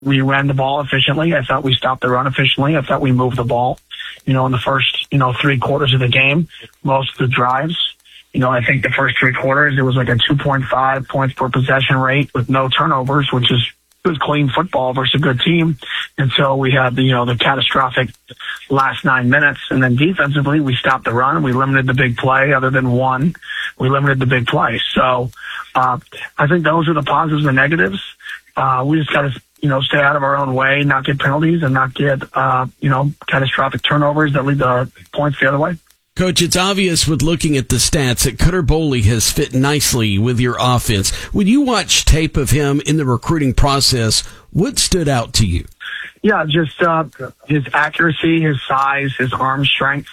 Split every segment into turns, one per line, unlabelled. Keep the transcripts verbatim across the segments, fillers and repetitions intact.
we ran the ball efficiently. I thought we stopped the run efficiently. I thought we moved the ball, you know, in the first, you know, three quarters of the game, most of the drives. You know, I think the first three quarters, it was like a two point five points per possession rate with no turnovers, which is good, clean football versus a good team. And so we had the, you know, the catastrophic last nine minutes. And then defensively, we stopped the run. We limited the big play other than one. We limited the big play. So uh, I think those are the positives and negatives. Uh, we just got to, you know, stay out of our own way, not get penalties and not get, uh, you know, catastrophic turnovers that lead the points the other way.
Coach, it's obvious with looking at the stats that Cutter Boley has fit nicely with your offense. When you watch tape of him in the recruiting process, what stood out to you?
Yeah, just uh, his accuracy, his size, his arm strength,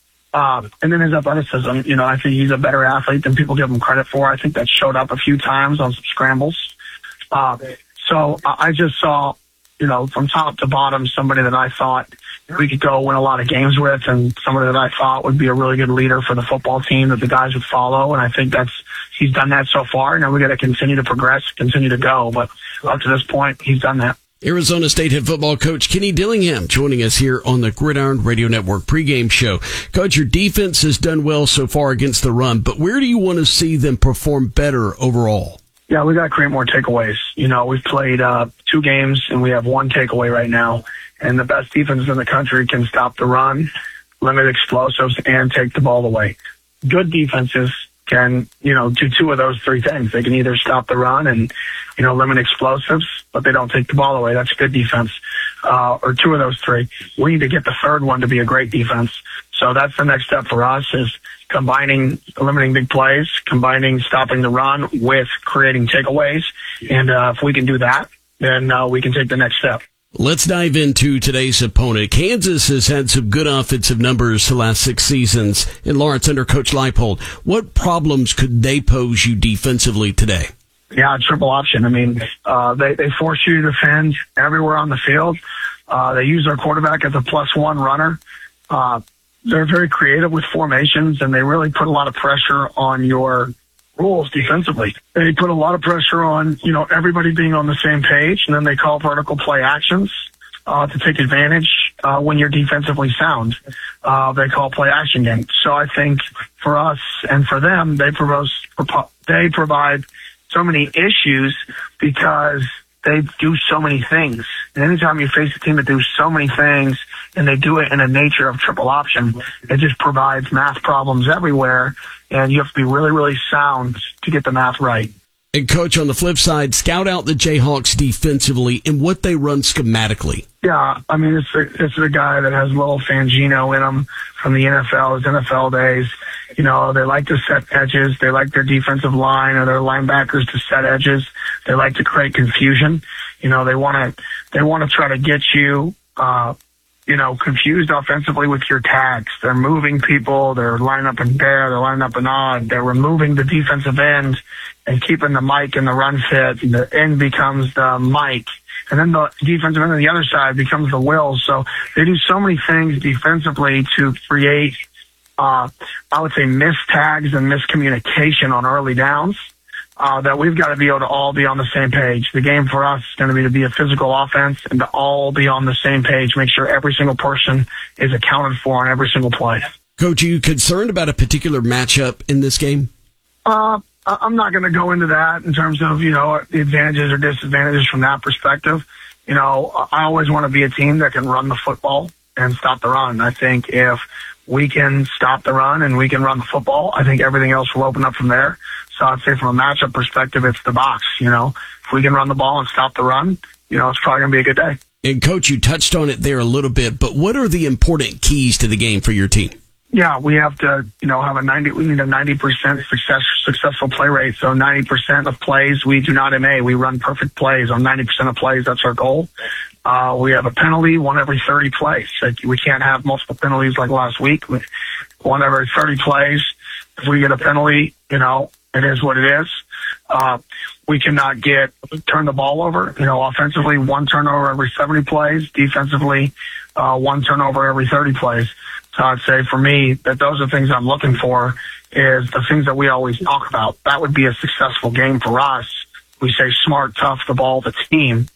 uh, and then his athleticism. You know, I think he's a better athlete than people give him credit for. I think that showed up a few times on some scrambles. Uh, so I just saw, you know, from top to bottom, somebody that I thought we could go win a lot of games with, and somebody that I thought would be a really good leader for the football team that the guys would follow. And I think that's, he's done that so far. Now we got to continue to progress, continue to go. But up to this point, he's done that.
Arizona State head football coach Kenny Dillingham joining us here on the Gridiron Radio Network pregame show. Coach, your defense has done well so far against the run, but where do you want to see them perform better overall?
Yeah, we got to create more takeaways. You know, we've played uh, two games and we have one takeaway right now. And the best defenses in the country can stop the run, limit explosives, and take the ball away. Good defenses can, you know, do two of those three things. They can either stop the run and, you know, limit explosives, but they don't take the ball away. That's good defense. Uh, or two of those three. We need to get the third one to be a great defense. So that's the next step for us, is combining limiting big plays, combining stopping the run with creating takeaways. And uh, if we can do that, then uh, we can take the next step.
Let's dive into today's opponent. Kansas has had some good offensive numbers the last six seasons in Lawrence under Coach Leipold. What problems could they pose you defensively today?
Yeah, triple option. I mean, uh, they, they force you to defend everywhere on the field. Uh, they use their quarterback as a plus one runner. Uh, they're very creative with formations, and they really put a lot of pressure on your rules defensively. They put a lot of pressure on, you know, everybody being on the same page, and then they call vertical play actions uh, to take advantage uh, when you're defensively sound. Uh, they call play action games. So I think for us and for them, they propose, they provide so many issues because they do so many things. And anytime you face a team that do so many things and they do it in a nature of triple option, it just provides math problems everywhere. And you have to be really, really sound to get the math right.
And, Coach, on the flip side, scout out the Jayhawks defensively and what they run schematically.
Yeah, I mean, it's a, it's a guy that has a little Fangino in him from the N F L, his N F L days. You know, they like to set edges. They like their defensive line or their linebackers to set edges. They like to create confusion. You know, they want to they want to try to get you, uh, you know, confused offensively with your tags. They're moving people. They're lining up in bear. They're lining up in odd. They're removing the defensive end and keeping the mic in the run fit. And the end becomes the mic. And then the defensive end on the other side becomes the will. So they do so many things defensively to create, uh, I would say, missed tags and miscommunication on early downs. Uh, that we've got to be able to all be on the same page. The game for us is going to be to be a physical offense and to all be on the same page, make sure every single person is accounted for on every single play.
Coach, are you concerned about a particular matchup in this game?
Uh, I'm not going to go into that in terms of, you know, the advantages or disadvantages from that perspective. You know, I always want to be a team that can run the football and stop the run. I think if we can stop the run and we can run the football, I think everything else will open up from there. So I'd say from a matchup perspective, it's the box. You know, if we can run the ball and stop the run, you know, it's probably going to be a good day.
And, Coach, you touched on it there a little bit, but what are the important keys to the game for your team?
Yeah, we have to, you know, have a ninety, we need a ninety percent success, successful play rate. So ninety percent of plays, we do not M A. We run perfect plays on ninety percent of plays. That's our goal. Uh, we have a penalty, one every thirty plays. Like, we can't have multiple penalties like last week. One every thirty plays. If we get a penalty, you know, it is what it is. Uh, we cannot get, turn the ball over. You know, offensively, one turnover every seventy plays. Defensively, uh, one turnover every thirty plays. So I'd say for me that those are things I'm looking for, is the things that we always talk about. That would be a successful game for us. We say smart, tough, the ball, the team.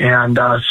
And uh,